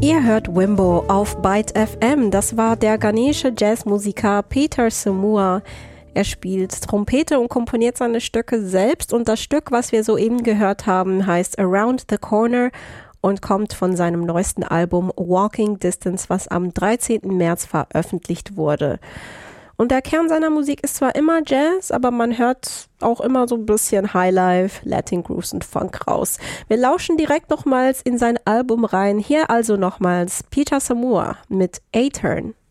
Ihr hört Wimbo auf Byte FM. Das war der ghanesische Jazzmusiker Peter Samoa. Er spielt Trompete und komponiert seine Stücke selbst. Und das Stück, was wir soeben gehört haben, heißt Around the Corner und kommt von seinem neuesten Album Walking Distance, was am 13. März veröffentlicht wurde. Und der Kern seiner Musik ist zwar immer Jazz, aber man hört auch immer so ein bisschen Highlife, Latin Grooves und Funk raus. Wir lauschen direkt nochmals in sein Album rein. Hier also nochmals Peter Samoa mit A-Turn.